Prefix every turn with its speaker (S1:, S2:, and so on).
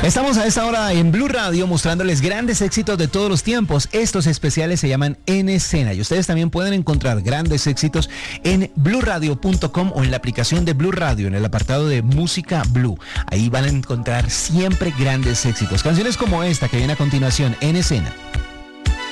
S1: Estamos a esta hora en Blue Radio mostrándoles grandes éxitos de todos los tiempos. Estos especiales se llaman En Escena y ustedes también pueden encontrar grandes éxitos en bluradio.com o en la aplicación de Blue Radio en el apartado de Música Blue. Ahí van a encontrar siempre grandes éxitos. Canciones como esta que viene a continuación, En Escena.